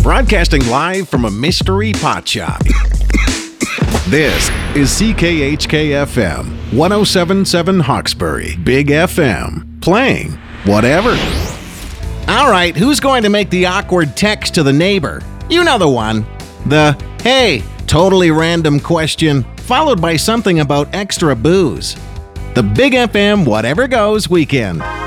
Broadcasting live from a mystery pot shop. This is CKHK-FM 107.7 Hawkesbury, Big FM, playing whatever. All right, who's going to make the awkward text to the neighbor? You know the one. The, hey, totally random question, followed by something about extra booze. The Big FM Whatever Goes Weekend.